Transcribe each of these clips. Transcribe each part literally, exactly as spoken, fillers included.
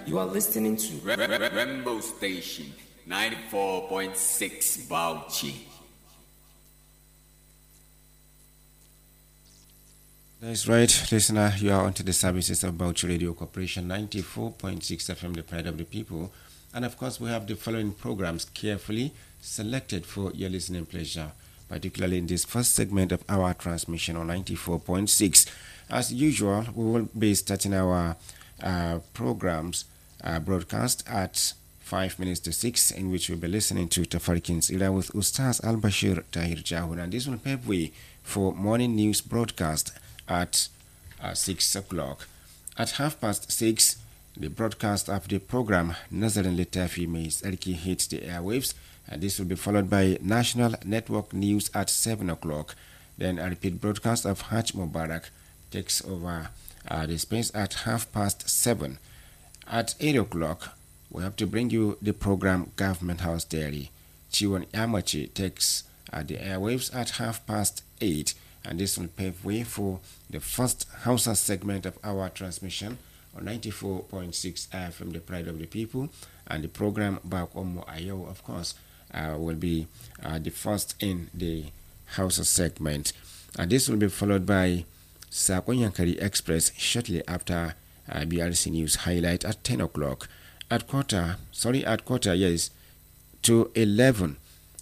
You are listening to Re- Re- Re- Rainbow Station ninety-four point six Bauchi. That's right, listener. You are onto the services of Bauchi Radio Corporation ninety-four point six F M, the pride of the people. And of course, we have the following programs carefully selected for your listening pleasure, particularly in this first segment of our transmission on ninety-four point six. As usual, we will be starting our uh, programs uh, broadcast at five minutes to six, in which we'll be listening to Tafarikin's Ira with Ustaz Al Bashir Tahir Jahun. And this will pave way for morning news broadcast at uh, six o'clock. At half past six, the broadcast of the program Nazarin Letafi Mays Erki hits the airwaves, and this will be followed by National Network News at seven o'clock. Then a repeat broadcast of Hajj Mubarak takes over uh, the space at half past seven. At eight o'clock, we have to bring you the program Government House Diary. Chiwon Yamachi takes uh, the airwaves at half past eight, and this will pave way for the first Hausa segment of our transmission on ninety-four point six F M, the pride of the people, and the program Bak Omo Ayo, of course, uh, will be uh, the first in the Hausa segment. And this will be followed by Sakon Yankari Express shortly after uh, B R C News highlight at ten o'clock. At quarter, sorry, at quarter, yes, to eleven,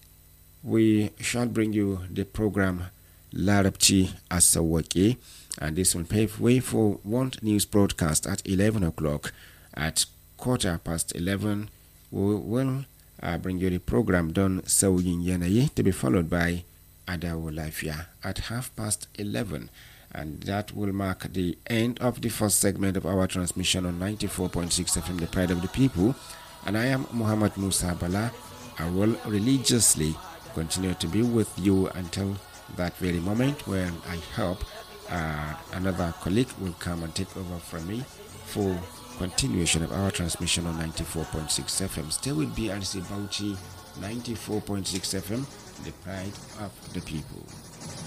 we shall bring you the program Larabchi Asawake, and this will pave way for one news broadcast at eleven o'clock. At quarter past eleven, we will uh, bring you the program Don Sawiyin Yanayi, to be followed by Adawo Lafia at half past eleven. And that will mark the end of the first segment of our transmission on ninety-four point six F M, the pride of the people. And I am Muhammad Musa Bala. I will religiously continue to be with you until that very moment when I hope uh, another colleague will come and take over from me for continuation of our transmission on ninety-four point six F M. Stay with B R C Bauchi ninety-four point six F M, the pride of the people.